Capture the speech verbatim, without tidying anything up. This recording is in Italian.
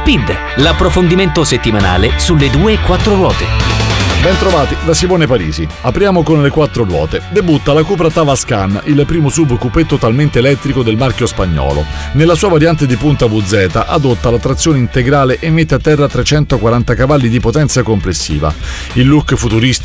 Speed, l'approfondimento settimanale sulle due e quattro ruote. Bentrovati da Simone Parisi. Apriamo con le quattro ruote. Debutta la Cupra Tavascan, il primo S U V coupé totalmente elettrico del marchio spagnolo. Nella sua variante di punta V Z adotta la trazione integrale e mette a terra trecentoquaranta cavalli di potenza complessiva. Il look futuristico